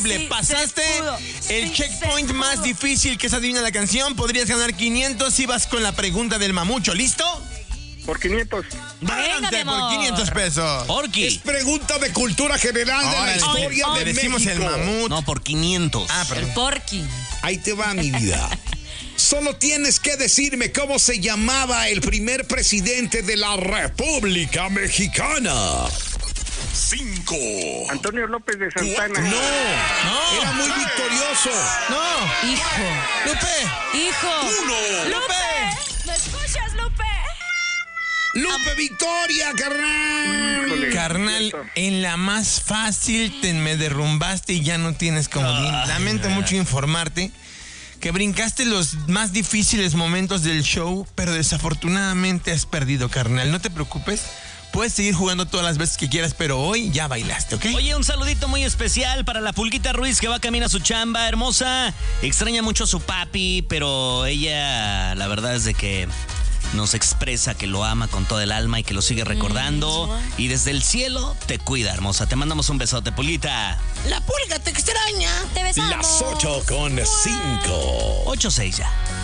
Sí, pasaste el checkpoint más difícil, que es adivina la canción. Podrías ganar 500 si vas con la pregunta del mamucho. ¿Listo? Por 500. Adelante, por 500 pesos. Orki. Es pregunta de cultura general de la historia Le de decimos México. el mamut. No, por 500. Ah, El perdón. porqui. Ahí te va, mi vida. Solo tienes que decirme cómo se llamaba el primer presidente de la República Mexicana. 5. Antonio López de Santana. No, era muy victorioso. No. Hijo. Lupe. Hijo. 1. ¡Lupe! ¿Me escuchas, Lupe? Lupe Victoria, carnal. Híjole, Carnal, cierto. en la más fácil te me derrumbaste y ya no tienes comodín. Lamento mucho informarte que brincaste los más difíciles momentos del show, pero desafortunadamente has perdido, carnal. No te preocupes, puedes seguir jugando todas las veces que quieras, pero hoy ya bailaste, ¿ok? Oye, un saludito muy especial para la Pulguita Ruiz, que va camino a su chamba, hermosa. Extraña mucho a su papi, pero ella, la verdad es de que nos expresa que lo ama con todo el alma y que lo sigue recordando. Y desde el cielo te cuida, hermosa. Te mandamos un besote, Pulguita. La pulga te extraña. Te besamos. Las 8:05. 8-6 ya.